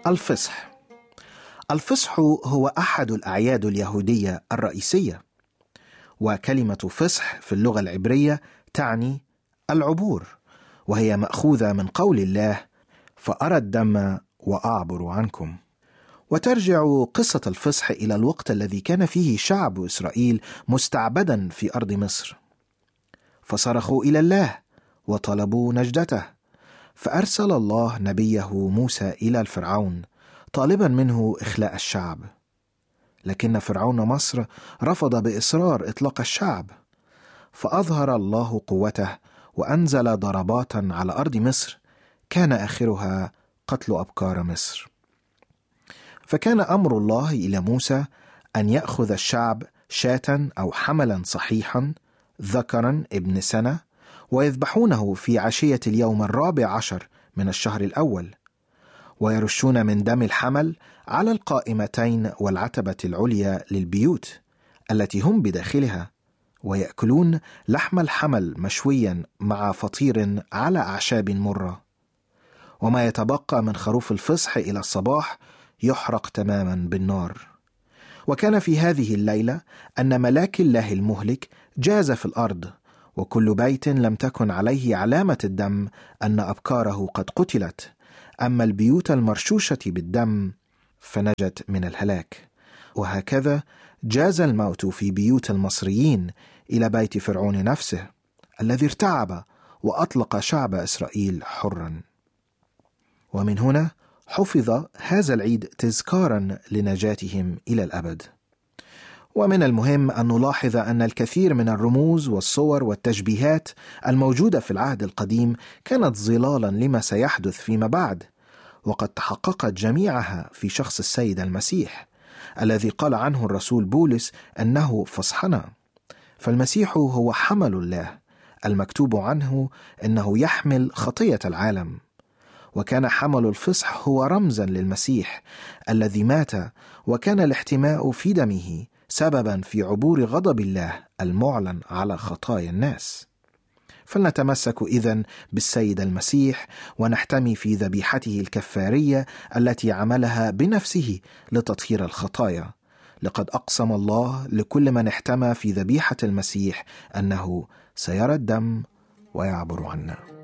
الفصح. الفصح هو أحد الأعياد اليهودية الرئيسية، وكلمة فصح في اللغة العبرية تعني العبور، وهي مأخوذة من قول الله: فأرى الدم وأعبر عنكم. وترجع قصة الفصح إلى الوقت الذي كان فيه شعب إسرائيل مستعبدا في أرض مصر، فصرخوا إلى الله وطلبوا نجدته، فأرسل الله نبيه موسى إلى الفرعون طالبا منه إخلاء الشعب، لكن فرعون مصر رفض بإصرار إطلاق الشعب، فأظهر الله قوته وأنزل ضربات على أرض مصر كان آخرها قتل أبكار مصر. فكان أمر الله إلى موسى أن يأخذ الشعب شاة أو حملا صحيحا ذكرا ابن سنة، ويذبحونه في عشية اليوم 14 من الشهر الأول، ويرشون من دم الحمل على القائمتين والعتبة العليا للبيوت التي هم بداخلها، ويأكلون لحم الحمل مشويا مع فطير على أعشاب مرة، وما يتبقى من خروف الفصح إلى الصباح يحرق تماما بالنار. وكان في هذه الليلة أن ملاك الله المهلك جاز في الأرض، وكل بيت لم تكن عليه علامة الدم أن أبكاره قد قتلت، أما البيوت المرشوشة بالدم فنجت من الهلاك. وهكذا جاز الموت في بيوت المصريين إلى بيت فرعون نفسه الذي ارتعب وأطلق شعب إسرائيل حرا. ومن هنا حفظ هذا العيد تذكارا لنجاتهم إلى الأبد. ومن المهم أن نلاحظ أن الكثير من الرموز والصور والتشبيهات الموجودة في العهد القديم كانت ظلالا لما سيحدث فيما بعد، وقد تحققت جميعها في شخص السيد المسيح الذي قال عنه الرسول بولس أنه فصحنا. فالمسيح هو حمل الله المكتوب عنه أنه يحمل خطية العالم، وكان حمل الفصح هو رمزا للمسيح الذي مات، وكان الاحتماء في دمه سببا في عبور غضب الله المعلن على خطايا الناس. فلنتمسك إذن بالسيد المسيح ونحتمي في ذبيحته الكفارية التي عملها بنفسه لتطهير الخطايا، لقد أقسم الله لكل من احتمى في ذبيحة المسيح أنه سيرى الدم ويعبر عنا.